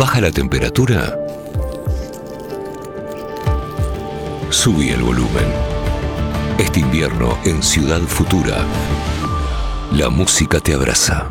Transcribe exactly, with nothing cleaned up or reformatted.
¿Baja la temperatura? Subí el volumen. Este invierno en Ciudad Futura, la música te abraza.